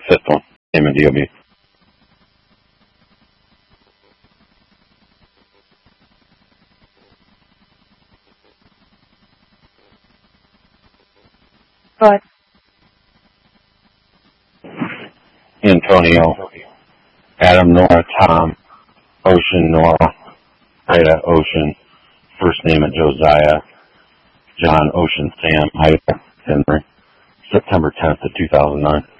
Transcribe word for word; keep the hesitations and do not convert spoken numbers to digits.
Fifth one, name and D O B. What? Antonio, Adam, Nora, Tom, Ocean, Nora, Ida, Ocean, first name of Josiah, John, Ocean, Sam, Ida, Henry, September tenth of two thousand nine.